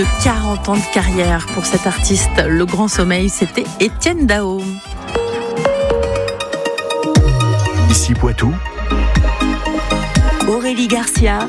40 ans de carrière pour cet artiste. Le grand sommeil, c'était Étienne Dao. Ici Poitou, Aurélie Garcia.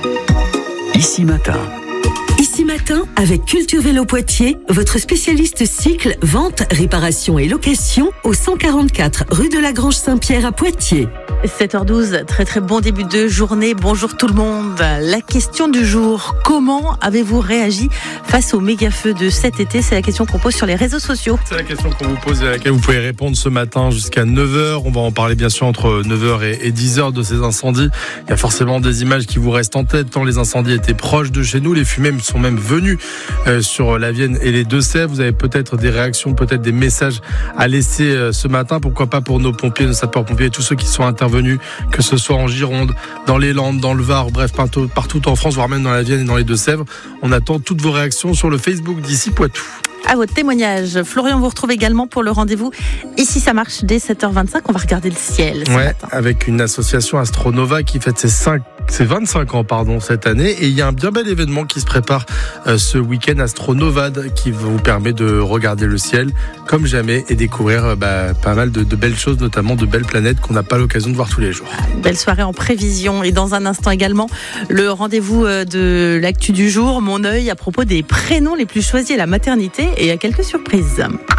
Ici Matin. Ici Matin, avec Culture Vélo Poitiers, votre spécialiste cycle, vente, réparation et location au 144 rue de la Grange Saint-Pierre à Poitiers. 7h12, très très bon début de journée. Bonjour tout le monde. La question du jour, comment avez-vous réagi face au méga-feu de cet été? C'est la question qu'on pose sur les réseaux sociaux. C'est la question qu'on vous pose et à laquelle vous pouvez répondre ce matin jusqu'à 9h. On va en parler bien sûr entre 9h et 10h de ces incendies. Il y a forcément des images qui vous restent en tête tant les incendies étaient proches de chez nous. Les fumées sont même venues sur la Vienne et les Deux-Sèvres. Vous avez peut-être des réactions, peut-être des messages à laisser ce matin. Pourquoi pas pour nos pompiers, nos sapeurs-pompiers et tous ceux qui sont intervenus, que ce soit en Gironde, dans les Landes, dans le Var, bref, partout en France, voire même dans la Vienne et dans les Deux-Sèvres. On attend toutes vos réactions sur le Facebook d'Ici Poitou. À votre témoignage. Florian vous retrouve également pour le rendez-vous Ici ça marche dès 7h25. On va regarder le ciel ce matin. Avec une association Astronova qui fête ses 25 ans cette année, et il y a un bien bel événement qui se prépare ce week-end, Astronovad, qui vous permet de regarder le ciel comme jamais et découvrir pas mal de belles choses, notamment de belles planètes qu'on n'a pas l'occasion de voir tous les jours. Une belle soirée en prévision, et dans un instant également le rendez-vous de l'actu du jour, mon œil à propos des prénoms les plus choisis à la maternité, et il y a quelques surprises.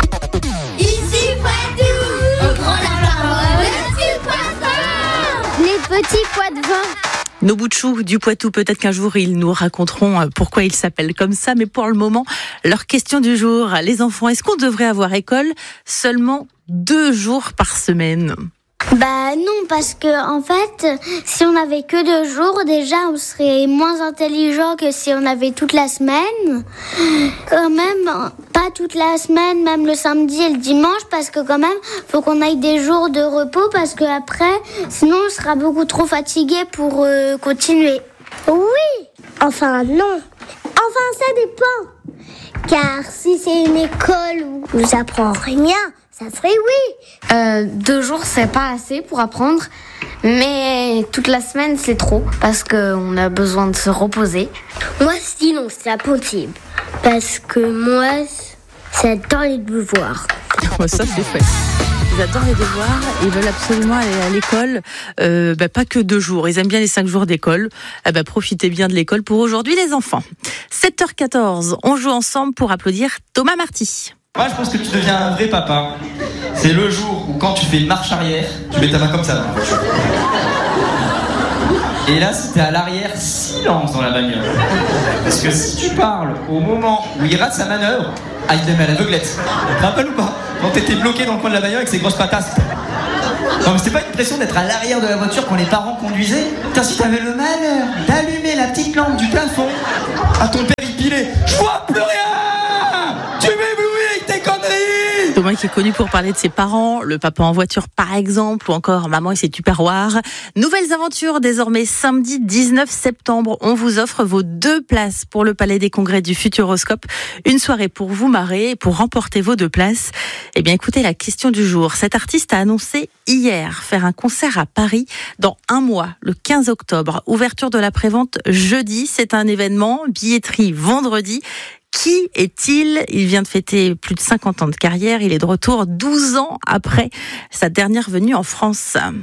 Ici Poitou, au grand lapin, le petit poisson, les petits pois de vin. Nos bouts de choux du Poitou, peut-être qu'un jour ils nous raconteront pourquoi ils s'appellent comme ça, mais pour le moment, leur question du jour, les enfants, est-ce qu'on devrait avoir école seulement 2 jours par semaine ? Bah non, parce que en fait, si on avait que 2 jours, déjà on serait moins intelligent que si on avait toute la semaine. Quand même, pas toute la semaine, même le samedi et le dimanche, parce que quand même, faut qu'on aille des jours de repos, parce que après, sinon on sera beaucoup trop fatigué pour continuer. Oui, enfin non, enfin ça dépend. Car si c'est une école où on nous apprend rien, ça ferait oui. 2 jours, c'est pas assez pour apprendre, mais toute la semaine, c'est trop, parce qu'on a besoin de se reposer. Moi, sinon, c'est impossible. Parce que moi, j'adore les devoirs. Ça, c'est fait. Ils adorent les devoirs, ils veulent absolument aller à l'école, pas que 2 jours, ils aiment bien les 5 jours d'école. Profitez bien de l'école pour aujourd'hui les enfants. 7h14, on joue ensemble pour applaudir Thomas Marty. Moi, je pense que tu deviens un vrai papa. C'est le jour où, quand tu fais une marche arrière, tu mets ta main comme ça dans la voiture. Et là, si t'es à l'arrière, silence dans la bagnole. Parce que si tu parles au moment où il rate sa manœuvre, il te met à l'aveuglette. Tu te rappelles ou pas? Quand t'étais bloqué dans le coin de la bagnole avec ses grosses patasses. Non, mais c'était pas une pression d'être à l'arrière de la voiture quand les parents conduisaient. Putain, si t'avais le malheur d'allumer la petite lampe du plafond, à ton père il pilait. Je vois plus rien! Tu m'éblouis avec tes conneries! Thomas qui est connu pour parler de ses parents, le papa en voiture par exemple, ou encore maman et ses tupperwares. Nouvelles aventures désormais samedi 19 septembre. On vous offre vos 2 places pour le Palais des Congrès du Futuroscope. Une soirée pour vous marrer et pour remporter vos 2 places. Eh bien écoutez la question du jour. Cet artiste a annoncé hier faire un concert à Paris dans 1 mois, le 15 octobre. Ouverture de la prévente jeudi. C'est un événement, billetterie vendredi. Qui est-il ? Il vient de fêter plus de 50 ans de carrière. Il est de retour 12 ans après sa dernière venue en France.